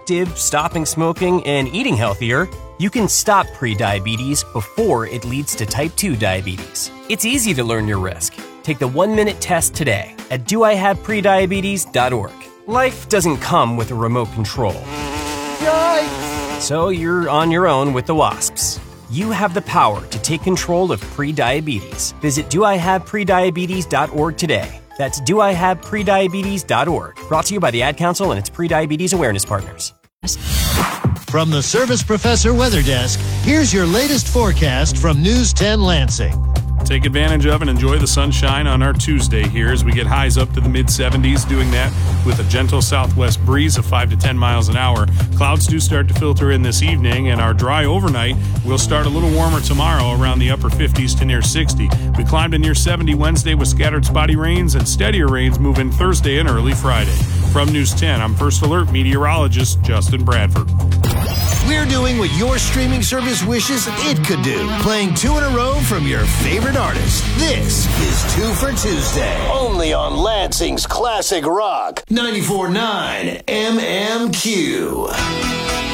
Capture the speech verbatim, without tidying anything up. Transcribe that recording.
active, stopping smoking, and eating healthier, you can stop prediabetes before it leads to type two diabetes. It's easy to learn your risk. Take the one-minute test today at do I have prediabetes dot org. Life doesn't come with a remote control. Yikes! So you're on your own with the wasps. You have the power to take control of prediabetes. Visit do I have prediabetes dot org today. That's do I have prediabetes dot org. Brought to you by the Ad Council and its Prediabetes Awareness Partners. From the Service Professor Weather Desk, here's your latest forecast from News ten Lansing. Take advantage of and enjoy the sunshine on our Tuesday here as we get highs up to the mid seventies, doing that with a gentle southwest breeze of five to ten miles an hour. Clouds do start to filter in this evening, and our dry overnight will start a little warmer tomorrow around the upper fifties to near sixty. We climbed to near seventy Wednesday with scattered spotty rains and steadier rains moving Thursday and early Friday. From News ten, I'm First Alert meteorologist Justin Bradford. We're doing what your streaming service wishes it could do, playing two in a row from your favorite artist. This is Two for Tuesday, only on Lansing's Classic Rock, ninety-four point nine M M Q.